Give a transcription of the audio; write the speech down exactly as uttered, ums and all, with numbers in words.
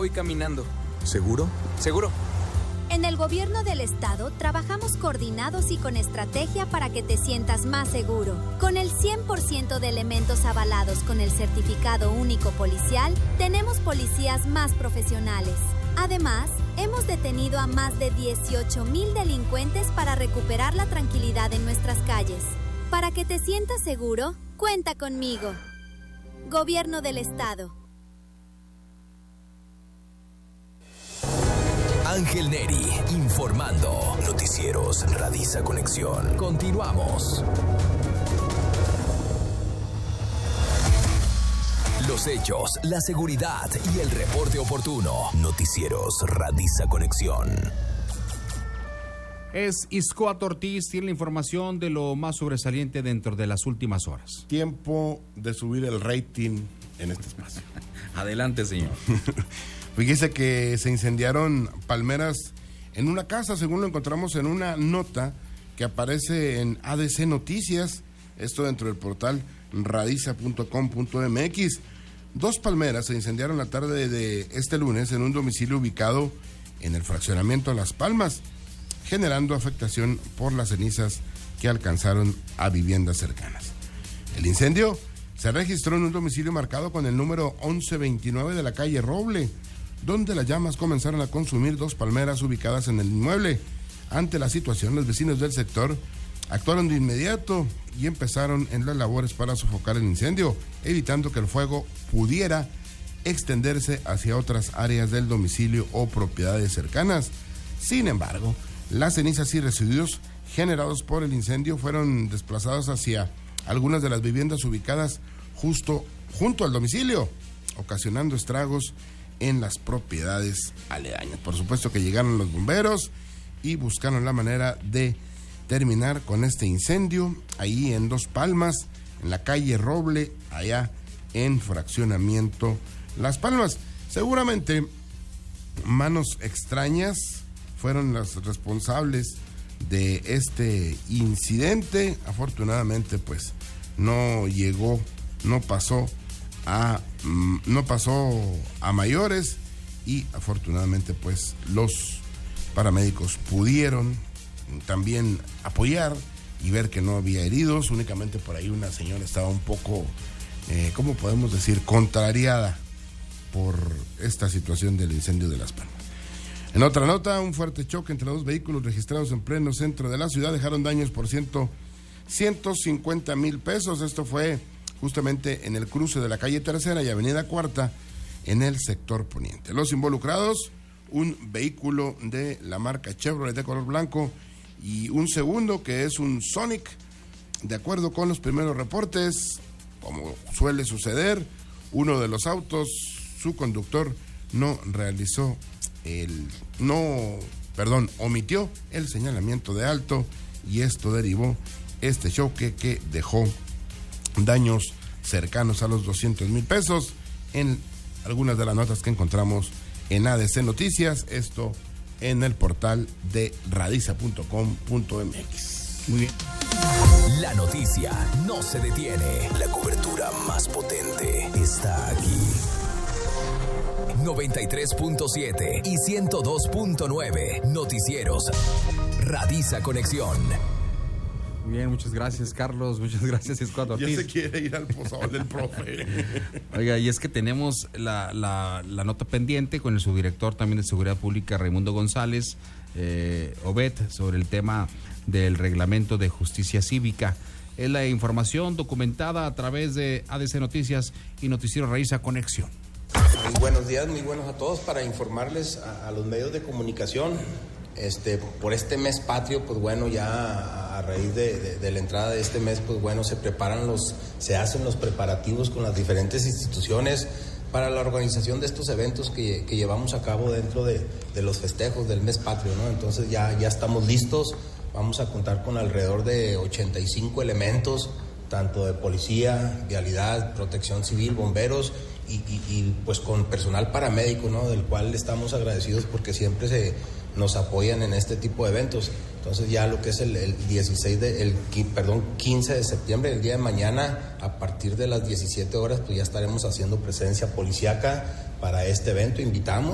voy caminando. ¿Seguro? ¿Seguro? En el gobierno del estado trabajamos coordinados y con estrategia para que te sientas más seguro. Con el cien por ciento de elementos avalados con el certificado único policial, tenemos policías más profesionales. Además, hemos detenido a más de dieciocho mil delincuentes para recuperar la tranquilidad en nuestras calles. Para que te sientas seguro, cuenta conmigo. Gobierno del estado. Ángel Neri, informando. Noticieros Radisa Conexión. Continuamos. Los hechos, la seguridad y el reporte oportuno. Noticieros Radisa Conexión. Es Iscoat Ortiz, tiene la información de lo más sobresaliente dentro de las últimas horas. Tiempo de subir el rating en este espacio. Adelante, señor. Fíjese que se incendiaron palmeras en una casa, según lo encontramos en una nota que aparece en A D C Noticias, esto dentro del portal radisa punto com punto m x. Dos palmeras se incendiaron la tarde de este lunes en un domicilio ubicado en el fraccionamiento Las Palmas, generando afectación por las cenizas que alcanzaron a viviendas cercanas. El incendio se registró en un domicilio marcado con el número once veintinueve de la calle Roble, donde las llamas comenzaron a consumir dos palmeras ubicadas en el inmueble. Ante la situación, los vecinos del sector actuaron de inmediato y empezaron en las labores para sofocar el incendio, evitando que el fuego pudiera extenderse hacia otras áreas del domicilio o propiedades cercanas. Sin embargo, las cenizas y residuos generados por el incendio fueron desplazados hacia algunas de las viviendas ubicadas justo junto al domicilio, ocasionando estragos en las propiedades aledañas. Por supuesto que llegaron los bomberos y buscaron la manera de terminar con este incendio ahí en Dos Palmas, en la calle Roble, allá en fraccionamiento Las Palmas. Seguramente manos extrañas fueron las responsables de este incidente. Afortunadamente, pues no llegó, no pasó a no pasó a mayores y afortunadamente pues los paramédicos pudieron también apoyar y ver que no había heridos. Únicamente por ahí una señora estaba un poco, eh, ¿cómo podemos decir?, contrariada por esta situación del incendio de Las Palmas. En otra nota, un fuerte choque entre dos vehículos registrados en pleno centro de la ciudad dejaron daños por ciento cincuenta mil pesos. Esto fue justamente en el cruce de la calle Tercera y avenida Cuarta, en el sector poniente. Los involucrados, un vehículo de la marca Chevrolet de color blanco y un segundo que es un Sonic. De acuerdo con los primeros reportes, como suele suceder, uno de los autos, su conductor no realizó el, no, perdón, omitió el señalamiento de alto y esto derivó este choque que dejó daños cercanos a los doscientos mil pesos en algunas de las notas que encontramos en A D C Noticias, esto en el portal de radisa punto com punto m x. Muy bien. La noticia no se detiene. La cobertura más potente está aquí. noventa y tres punto siete y ciento dos punto nueve. Noticieros Radisa Conexión. Bien, muchas gracias, Carlos. Muchas gracias, Iscoat Ortiz. Ya se quiere ir al pozol del profe. Oiga, y es que tenemos la, la, la nota pendiente con el subdirector también de Seguridad Pública, Raimundo González, eh, Obed, sobre el tema del reglamento de justicia cívica. Es la información documentada a través de A D C Noticias y Noticiero Radisa Conexión. Muy buenos días, muy buenos a todos, para informarles a, a los medios de comunicación. Este, por este mes patrio, pues bueno, ya a raíz de, de, de la entrada de este mes, pues bueno, se preparan los, se hacen los preparativos con las diferentes instituciones para la organización de estos eventos que, que llevamos a cabo dentro de, de los festejos del mes patrio, ¿no? Entonces ya, ya estamos listos, vamos a contar con alrededor de ochenta y cinco elementos, tanto de policía, vialidad, protección civil, bomberos y, y, y pues con personal paramédico, ¿no? Del cual estamos agradecidos porque siempre se nos apoyan en este tipo de eventos. Entonces ya lo que es el, el dieciséis de, el, perdón, quince de septiembre, el día de mañana, a partir de las diecisiete horas, pues ya estaremos haciendo presencia policíaca para este evento. Invitamos